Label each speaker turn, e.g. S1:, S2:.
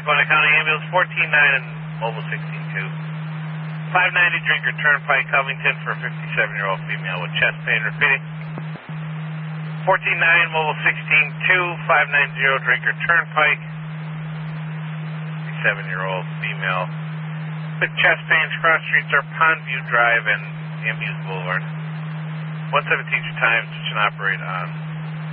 S1: Lackawanna County Ambulance 14-9 and Mobile 16-2. 590 Drinker Turnpike, Covington for a 57-year-old female with chest pain. Repeating. 14-9, Mobile 16-2, 590 Drinker Turnpike. 57-year-old female with chest pains. Cross streets are Pondview Drive and Amuse Boulevard. 117 your time, switch and operate on